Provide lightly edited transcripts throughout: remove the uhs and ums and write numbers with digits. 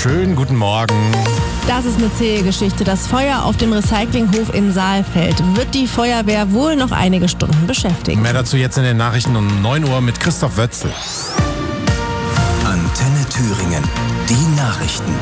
Schönen guten Morgen. Das ist eine zähe Geschichte. Das Feuer auf dem Recyclinghof in Saalfeld wird die Feuerwehr wohl noch einige Stunden beschäftigen. Mehr dazu jetzt in den Nachrichten um 9 Uhr mit Christoph Wötzel. Antenne Thüringen. Die Nachrichten.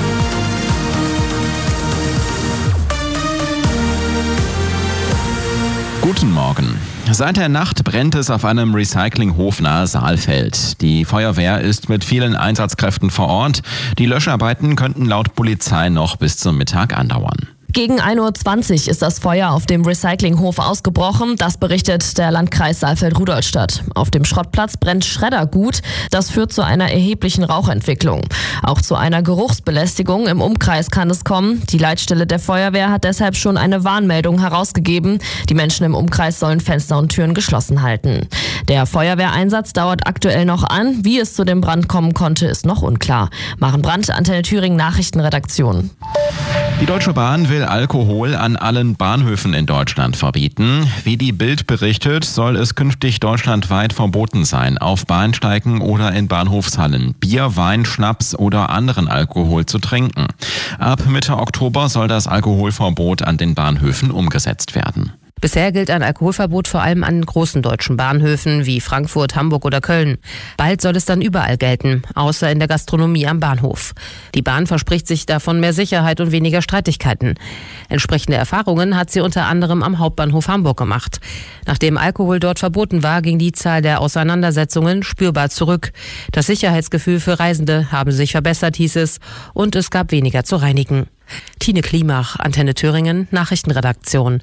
Guten Morgen. Seit der Nacht brennt es auf einem Recyclinghof nahe Saalfeld. Die Feuerwehr ist mit vielen Einsatzkräften vor Ort. Die Löscharbeiten könnten laut Polizei noch bis zum Mittag andauern. Gegen 1:20 Uhr ist das Feuer auf dem Recyclinghof ausgebrochen. Das berichtet der Landkreis Saalfeld-Rudolstadt. Auf dem Schrottplatz brennt Schreddergut. Das führt zu einer erheblichen Rauchentwicklung. Auch zu einer Geruchsbelästigung im Umkreis kann es kommen. Die Leitstelle der Feuerwehr hat deshalb schon eine Warnmeldung herausgegeben. Die Menschen im Umkreis sollen Fenster und Türen geschlossen halten. Der Feuerwehreinsatz dauert aktuell noch an. Wie es zu dem Brand kommen konnte, ist noch unklar. Maren Brandt, Antenne Thüringen Nachrichtenredaktion. Die Deutsche Bahn will Alkohol an allen Bahnhöfen in Deutschland verbieten. Wie die Bild berichtet, soll es künftig deutschlandweit verboten sein, auf Bahnsteigen oder in Bahnhofshallen Bier, Wein, Schnaps oder anderen Alkohol zu trinken. Ab Mitte Oktober soll das Alkoholverbot an den Bahnhöfen umgesetzt werden. Bisher gilt ein Alkoholverbot vor allem an großen deutschen Bahnhöfen wie Frankfurt, Hamburg oder Köln. Bald soll es dann überall gelten, außer in der Gastronomie am Bahnhof. Die Bahn verspricht sich davon mehr Sicherheit und weniger Streitigkeiten. Entsprechende Erfahrungen hat sie unter anderem am Hauptbahnhof Hamburg gemacht. Nachdem Alkohol dort verboten war, ging die Zahl der Auseinandersetzungen spürbar zurück. Das Sicherheitsgefühl für Reisende habe sich verbessert, hieß es, und es gab weniger zu reinigen. Tine Klimach, Antenne Thüringen, Nachrichtenredaktion.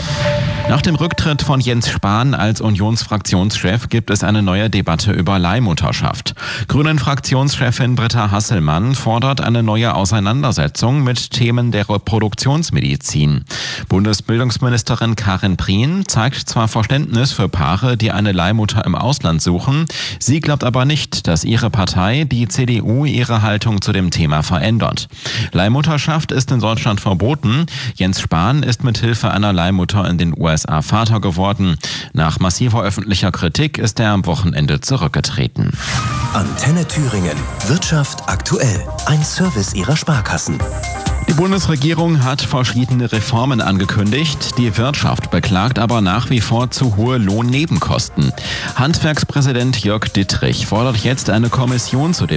Nach dem Rücktritt von Jens Spahn als Unionsfraktionschef gibt es eine neue Debatte über Leihmutterschaft. Grünen-Fraktionschefin Britta Hasselmann fordert eine neue Auseinandersetzung mit Themen der Reproduktionsmedizin. Bundesbildungsministerin Karin Prien zeigt zwar Verständnis für Paare, die eine Leihmutter im Ausland suchen. Sie glaubt aber nicht, dass ihre Partei, die CDU, ihre Haltung zu dem Thema verändert. Leihmutterschaft ist in Deutschland verboten. Jens Spahn ist mit Hilfe einer Leihmutter in den USA Vater geworden. Nach massiver öffentlicher Kritik ist er am Wochenende zurückgetreten. Antenne Thüringen. Wirtschaft aktuell. Ein Service ihrer Sparkassen. Die Bundesregierung hat verschiedene Reformen angekündigt. Die Wirtschaft beklagt aber nach wie vor zu hohe Lohnnebenkosten. Handwerkspräsident Jörg Dittrich fordert jetzt eine Kommission zu dem